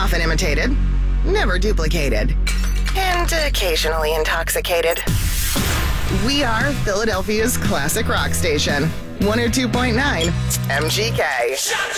Often imitated, never duplicated, and occasionally intoxicated. We are Philadelphia's classic rock station, 102.9 MGK.